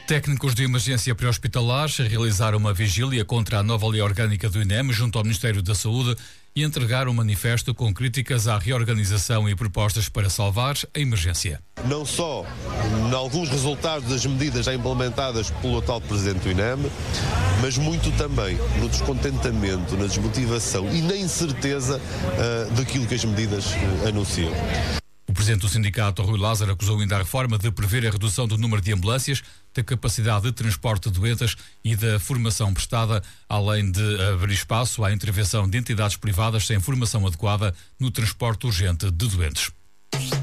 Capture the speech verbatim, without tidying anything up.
Técnicos de emergência pré-hospitalares realizaram uma vigília contra a nova lei orgânica do INEM junto ao Ministério da Saúde e entregaram um manifesto com críticas à reorganização e propostas para salvar a emergência. Não só em alguns resultados das medidas já implementadas pelo atual Presidente do INEM, mas muito também no descontentamento, na desmotivação e na incerteza uh, daquilo que as medidas uh, anunciam. O presidente do sindicato, Rui Lázaro, acusou ainda a reforma de prever a redução do número de ambulâncias, da capacidade de transporte de doentes e da formação prestada, além de abrir espaço à intervenção de entidades privadas sem formação adequada no transporte urgente de doentes.